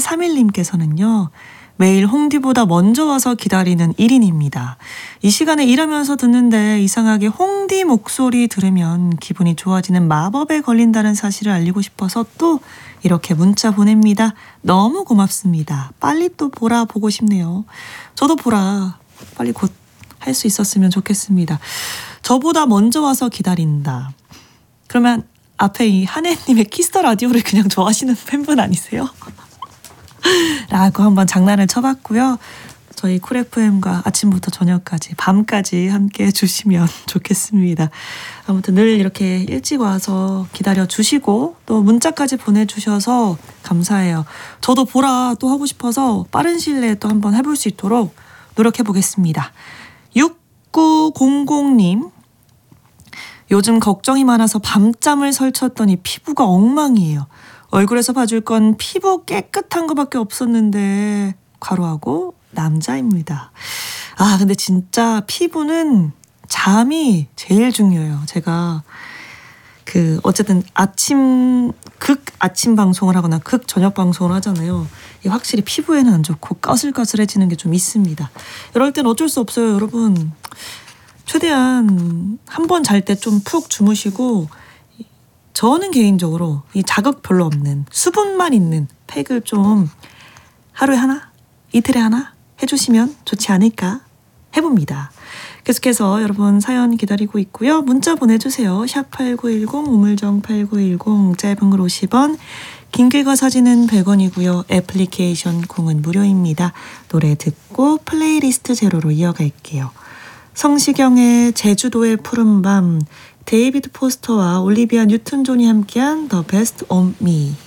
8131님께서는요. 매일 홍디보다 먼저 와서 기다리는 1인입니다. 이 시간에 일하면서 듣는데 이상하게 홍디 목소리 들으면 기분이 좋아지는 마법에 걸린다는 사실을 알리고 싶어서 또 이렇게 문자 보냅니다. 너무 고맙습니다. 빨리 또 보라 보고 싶네요. 저도 보라 빨리 곧 할 수 있었으면 좋겠습니다. 저보다 먼저 와서 기다린다. 그러면 앞에 이 한혜님의 키스터 라디오를 그냥 좋아하시는 팬분 아니세요? 라고 한번 장난을 쳐봤고요. 저희 쿨 FM과 아침부터 저녁까지 밤까지 함께 해주시면 좋겠습니다. 아무튼 늘 이렇게 일찍 와서 기다려주시고 또 문자까지 보내주셔서 감사해요. 저도 보라 또 하고 싶어서 빠른 시일 내에 또 한번 해볼 수 있도록 노력해보겠습니다. 6900님, 요즘 걱정이 많아서 밤잠을 설쳤더니 피부가 엉망이에요. 얼굴에서 봐줄 건 피부 깨끗한 거밖에 없었는데 괄호하고 남자입니다. 아 근데 진짜 피부는 잠이 제일 중요해요. 제가 어쨌든 극 아침 방송을 하거나 극 저녁 방송을 하잖아요. 이게 확실히 피부에는 안 좋고 까슬까슬해지는 게 좀 있습니다. 이럴 땐 어쩔 수 없어요, 여러분. 최대한 한 번 잘 때 좀 푹 주무시고 저는 개인적으로 이 자극 별로 없는 수분만 있는 팩을 좀 하루에 하나, 이틀에 하나 해주시면 좋지 않을까 해봅니다. 계속해서 여러분 사연 기다리고 있고요. 문자 보내주세요. 샵8910 우물정 8910 짧은 글 50원 긴 글과 사진은 100원이고요. 애플리케이션 콩은 무료입니다. 노래 듣고 플레이리스트 제로로 이어갈게요. 성시경의 제주도의 푸른밤, 데이비드 포스터와 올리비아 뉴튼 존이 함께한 The Best of Me.